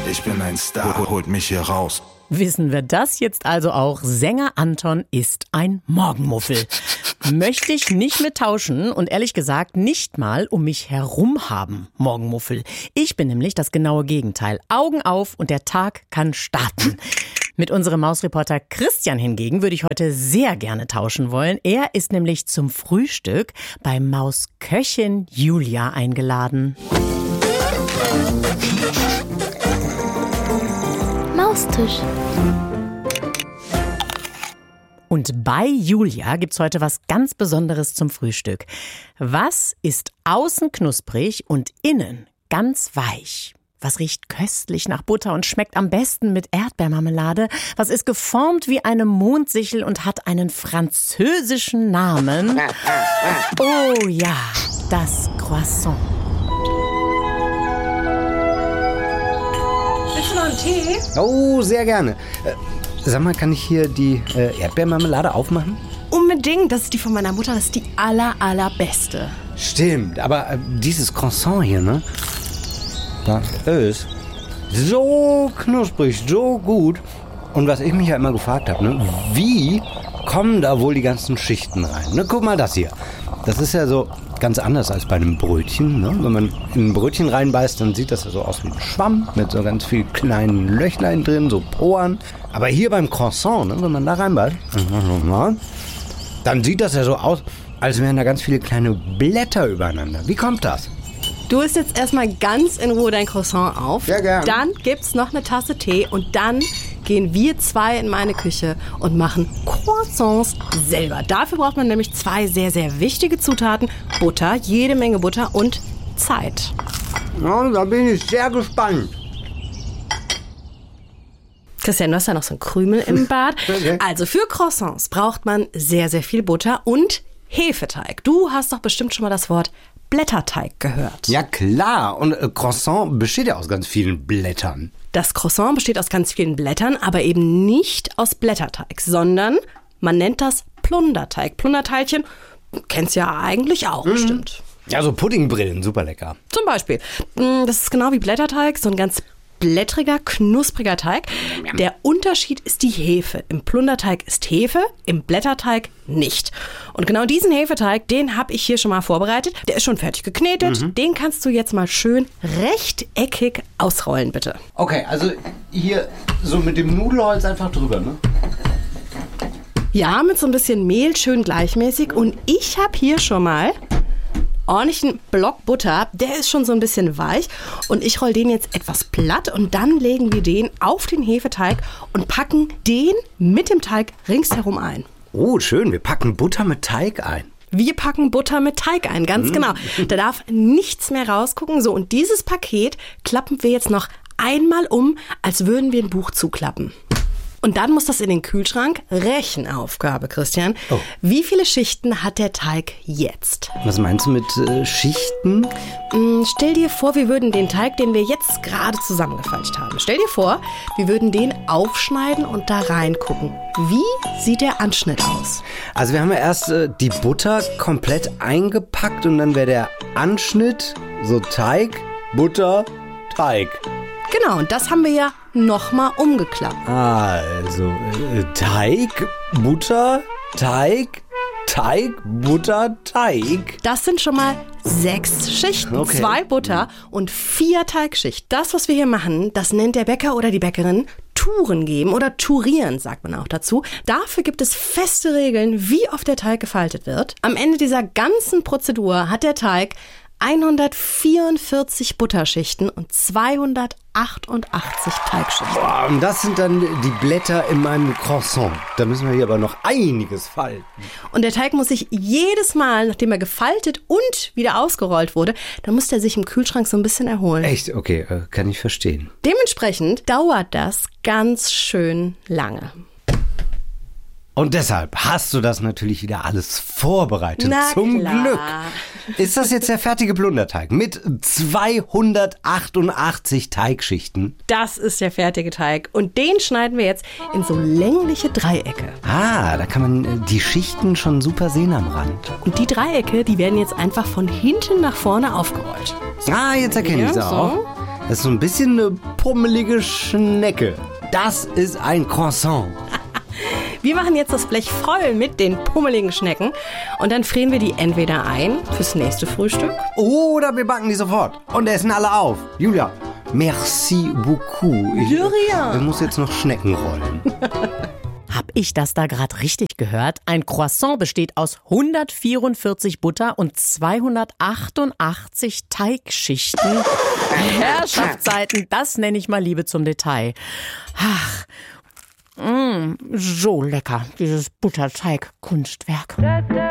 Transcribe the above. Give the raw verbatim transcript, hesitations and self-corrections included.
Ich bin ein Star, holt mich hier raus. Wissen wir das jetzt also auch? Sänger Anton ist ein Morgenmuffel. Möchte ich nicht mit tauschen und ehrlich gesagt nicht mal um mich herum haben, Morgenmuffel. Ich bin nämlich das genaue Gegenteil. Augen auf und der Tag kann starten. Mit unserem Mausreporter Christian hingegen würde ich heute sehr gerne tauschen wollen. Er ist nämlich zum Frühstück bei Mausköchin Julia eingeladen. Maustisch. Und bei Julia gibt's heute was ganz Besonderes zum Frühstück. Was ist außen knusprig und innen ganz weich? Was riecht köstlich nach Butter und schmeckt am besten mit Erdbeermarmelade? Was ist geformt wie eine Mondsichel und hat einen französischen Namen? Oh ja, das Croissant. Willst du noch einen Tee? Oh, sehr gerne. Äh, sag mal, kann ich hier die äh, Erdbeermarmelade aufmachen? Unbedingt, das ist die von meiner Mutter, das ist die aller, allerbeste. Stimmt, aber äh, dieses Croissant hier, ne? Das ist so knusprig, so gut. Und was ich mich ja immer gefragt habe, ne? Wie kommen da wohl die ganzen Schichten rein? Ne, guck mal das hier. Das ist ja so ganz anders als bei einem Brötchen. Ne? Wenn man in ein Brötchen reinbeißt, dann sieht das ja so aus wie ein Schwamm mit so ganz vielen kleinen Löchlein drin, so Poren. Aber hier beim Croissant, ne, wenn man da reinbeißt, dann sieht das ja so aus, als wären da ganz viele kleine Blätter übereinander. Wie kommt das? Du isst jetzt erstmal ganz in Ruhe dein Croissant auf. Ja, gern. Dann gibt's noch eine Tasse Tee und dann gehen wir zwei in meine Küche und machen Croissants selber. Dafür braucht man nämlich zwei sehr, sehr wichtige Zutaten. Butter, jede Menge Butter und Zeit. Ja, da bin ich sehr gespannt. Christian, du hast ja noch so ein Krümel im Bad. Okay. Also für Croissants braucht man sehr, sehr viel Butter und Hefeteig. Du hast doch bestimmt schon mal das Wort Blätterteig gehört. Ja klar, und äh, Croissant besteht ja aus ganz vielen Blättern. Das Croissant besteht aus ganz vielen Blättern, aber eben nicht aus Blätterteig, sondern man nennt das Plunderteig. Plunderteilchen kennst du ja eigentlich auch, mhm. bestimmt. Ja, so Puddingbrillen, super lecker. Zum Beispiel. Das ist genau wie Blätterteig, so ein ganz blättriger, knuspriger Teig. Der Unterschied ist die Hefe. Im Plunderteig ist Hefe, im Blätterteig nicht. Und genau diesen Hefeteig, den habe ich hier schon mal vorbereitet. Der ist schon fertig geknetet. Mhm. Den kannst du jetzt mal schön rechteckig ausrollen, bitte. Okay, also hier so mit dem Nudelholz einfach drüber, ne? Ja, mit so ein bisschen Mehl, schön gleichmäßig. Und ich habe hier schon mal ordentlichen Block Butter, der ist schon so ein bisschen weich und ich roll den jetzt etwas platt und dann legen wir den auf den Hefeteig und packen den mit dem Teig ringsherum ein. Oh, schön, wir packen Butter mit Teig ein. Wir packen Butter mit Teig ein, ganz mmh. genau. Da darf nichts mehr rausgucken. So, und dieses Paket klappen wir jetzt noch einmal um, als würden wir ein Buch zuklappen. Und dann muss das in den Kühlschrank. Rechenaufgabe, Christian. Oh. Wie viele Schichten hat der Teig jetzt? Was meinst du mit äh, Schichten? Mm, stell dir vor, wir würden den Teig, den wir jetzt gerade zusammengefaltet haben, stell dir vor, wir würden den aufschneiden und da reingucken. Wie sieht der Anschnitt aus? Also wir haben ja erst äh, die Butter komplett eingepackt und dann wäre der Anschnitt so Teig, Butter, Teig. Genau, und das haben wir ja nochmal umgeklappt. Also, äh, Teig, Butter, Teig, Teig, Butter, Teig. Das sind schon mal sechs Schichten. Okay. Zwei Butter und vier Teigschichten. Das, was wir hier machen, das nennt der Bäcker oder die Bäckerin Touren geben oder tourieren, sagt man auch dazu. Dafür gibt es feste Regeln, wie oft der Teig gefaltet wird. Am Ende dieser ganzen Prozedur hat der Teig hundertvierundvierzig Butterschichten und zweihundertachtundachtzig Teigschichten. Boah, und das sind dann die Blätter in meinem Croissant. Da müssen wir hier aber noch einiges falten. Und der Teig muss sich jedes Mal, nachdem er gefaltet und wieder ausgerollt wurde, dann muss der sich im Kühlschrank so ein bisschen erholen. Echt? Okay, kann ich verstehen. Dementsprechend dauert das ganz schön lange. Und deshalb hast du das natürlich wieder alles vorbereitet. Na Zum klar. Glück. Ist das jetzt der fertige Plunderteig mit zweihundertachtundachtzig Teigschichten? Das ist der fertige Teig. Und den schneiden wir jetzt in so längliche Dreiecke. Ah, da kann man die Schichten schon super sehen am Rand. Und die Dreiecke, die werden jetzt einfach von hinten nach vorne aufgerollt. Ah, jetzt erkenne ich es ja, auch. So. Das ist so ein bisschen eine pummelige Schnecke. Das ist ein Croissant. Wir machen jetzt das Blech voll mit den pummeligen Schnecken und dann frieren wir die entweder ein fürs nächste Frühstück. Oder wir backen die sofort und essen alle auf. Julia, merci beaucoup. Ich, De rien. ich muss jetzt noch Schnecken rollen. Hab ich das da gerade richtig gehört? Ein Croissant besteht aus hundertvierundvierzig Butter- und zweihundertachtundachtzig Teigschichten. Herrschaftszeiten, das nenne ich mal Liebe zum Detail. Ach, mh, so lecker, dieses Butterteig-Kunstwerk.